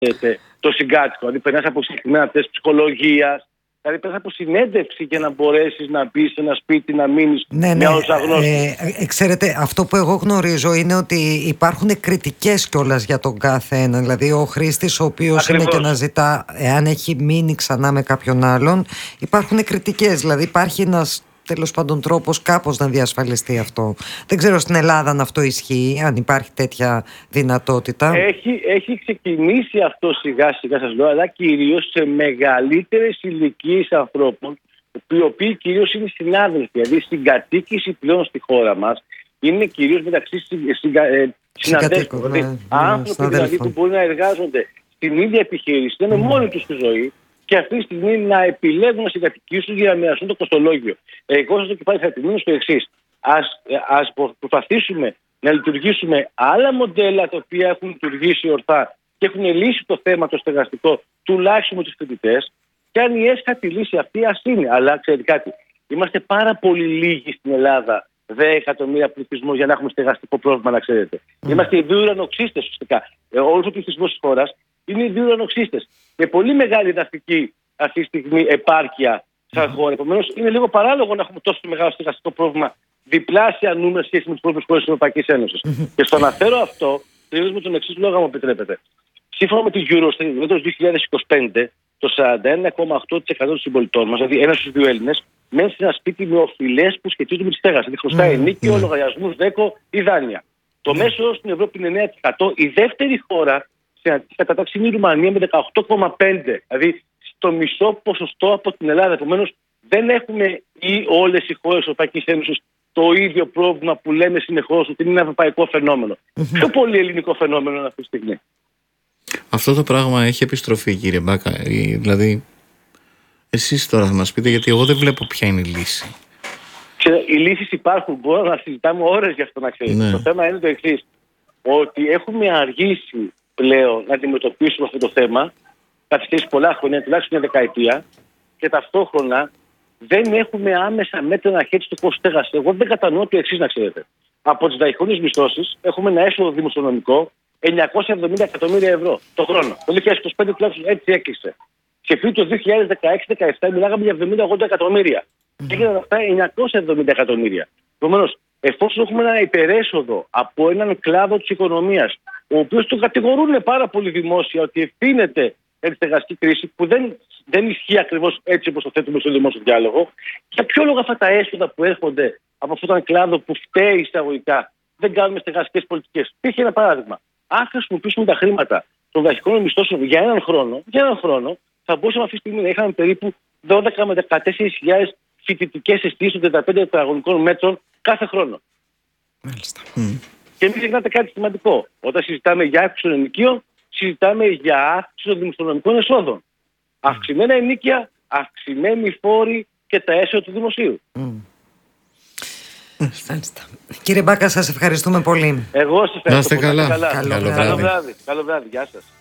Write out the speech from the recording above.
το συγκάτοικο. Δηλαδή, περνάς από συγκεκριμένα τεστ ψυχολογίας. Δηλαδή, περνάς από συνέντευξη για να μπορέσεις να μπεις σε ένα σπίτι, να μείνεις μια ως αγνώστη. Ξέρετε, αυτό που εγώ γνωρίζω είναι ότι υπάρχουν κριτικές κιόλας για τον κάθε ένα. Δηλαδή, ο χρήστης, ο οποίος είναι και να ζητά, εάν έχει μείνει ξανά με κάποιον άλλον, υπάρχουν κριτικές. Δηλαδή, υπάρχει ένας, τέλος πάντων, τρόπος κάπως να διασφαλιστεί αυτό. Δεν ξέρω στην Ελλάδα αν αυτό ισχύει, αν υπάρχει τέτοια δυνατότητα. Έχει ξεκινήσει αυτό σιγά σιγά, σας λέω, αλλά κυρίως σε μεγαλύτερες ηλικίες ανθρώπων, οι οποίοι κυρίως είναι συνάδελφοι. Δηλαδή στην κατοίκηση πλέον στη χώρα μας είναι κυρίως μεταξύ συναδέλφων. Δηλαδή άνθρωποι δηλαδή, που μπορεί να εργάζονται στην ίδια επιχείρηση, να είναι μόνοι τους στη ζωή. Και αυτή τη στιγμή να επιλέγουν να συγκατοικήσουν για να μοιραστούν το κοστολόγιο. Εγώ σας το κεφάλι θα επιμείνω στο εξής. Ας προσπαθήσουμε να λειτουργήσουμε άλλα μοντέλα τα οποία έχουν λειτουργήσει ορθά και έχουν λύσει το θέμα το στεγαστικό, τουλάχιστον με τους φοιτητές. Και αν η έσχατη λύση αυτή, ας είναι. Αλλά ξέρετε κάτι, είμαστε πάρα πολύ λίγοι στην Ελλάδα, 10 εκατομμύρια πληθυσμό, για να έχουμε στεγαστικό πρόβλημα, να ξέρετε. Είμαστε οι δύο ουρανοξύστες ουσιαστικά. Όλος ο πληθυσμός της χώρας είναι οι δύο ουρανοξύστες. Με πολύ μεγάλη εδαφική αυτή τη στιγμή επάρκεια σαν χώρα. Επομένως, είναι λίγο παράλογο να έχουμε τόσο μεγάλο στεγαστικό πρόβλημα, διπλάσια νούμερα σχέση με τις υπόλοιπες χώρες της Ευρωπαϊκής Ένωσης. Και στο αναφέρω αυτό, τελείως με τον εξής λόγο, αν μου επιτρέπετε. Σύμφωνα με την Eurostat, το 2025, το 41,8% των συμπολιτών μας, δηλαδή ένας στους δύο Έλληνες, μένει σε ένα σπίτι με οφειλές που σχετίζονται με τη στέγαση. Δηλαδή χρωστάει ενίκιο, λογαριασμούς, δέκο ή δάνεια. Το μέσο όρο στην Ευρώπη είναι 9%. Η δεύτερη χώρα στην κατάταξη είναι η Ρουμανία με 18,5%. Δηλαδή στο μισό ποσοστό από την Ελλάδα. Επομένως, δεν έχουμε ή όλες οι χώρες της Ευρωπαϊκής Ένωσης το ίδιο πρόβλημα που λέμε συνεχώς ότι είναι ένα ευρωπαϊκό φαινόμενο. Πιο πολύ ελληνικό φαινόμενο είναι αυτή τη στιγμή. Αυτό το πράγμα έχει επιστροφή, κύριε Μπάκα. Δηλαδή, εσείς τώρα θα μας πείτε, γιατί εγώ δεν βλέπω ποια είναι η λύση. Οι λύσεις υπάρχουν, μπορούμε να συζητάμε ώρες γι' αυτό, να ξέρετε. Ναι. Το θέμα είναι το εξής, ότι έχουμε αργήσει πλέον να αντιμετωπίσουμε αυτό το θέμα, καθυστέρηση πολλά χρόνια, τουλάχιστον μια δεκαετία, και ταυτόχρονα δεν έχουμε άμεσα μέτρα να χέσει το κόστος στέγασης. Εγώ δεν κατανοώ το εξής, να ξέρετε. Από τις δαϊκόνιες μισθώσεις έχουμε ένα έσοδο δημοσιονομικό 970 εκατομμύρια ευρώ το χρόνο. Το 2025 τουλάχιστον έτσι έκλεισε. Και πριν το 2016-2017 μιλάγαμε για 70-80 εκατομμύρια. Έγιναν αυτά 970 εκατομμύρια. Επομένως, εφόσον έχουμε ένα υπερέσοδο από έναν κλάδο της οικονομίας, ο οποίος τον κατηγορούν πάρα πολύ δημόσια ότι ευθύνεται για τη στεγαστική κρίση, που δεν ισχύει ακριβώς έτσι όπως το θέτουμε στο δημόσιο διάλογο, για ποιο λόγο αυτά τα έσοδα που έρχονται από αυτόν τον κλάδο που φταίει εισαγωγικά δεν κάνουμε στεγαστικές πολιτικές. Υπήρχε ένα παράδειγμα. Αν χρησιμοποιήσουμε τα χρήματα των δασικών μισθώσεων για έναν χρόνο, θα μπορούσαμε αυτή τη στιγμή να είχαμε περίπου 12 με 14.000 φοιτητικές εστίες των 35 τετραγωνικών μέτρων κάθε χρόνο. Μάλιστα. Και μην ξεχνάτε κάτι σημαντικό. Όταν συζητάμε για αύξηση των ενοικίων, συζητάμε για αύξηση των δημοσιονομικών εσόδων. Αυξημένα ενοίκια, αυξημένοι φόροι και τα έσοδα του δημοσίου. Κύριε Μπάκα, σας ευχαριστούμε πολύ. Εγώ σας ευχαριστώ. Να είστε καλά. Καλό βράδυ. Γεια σας.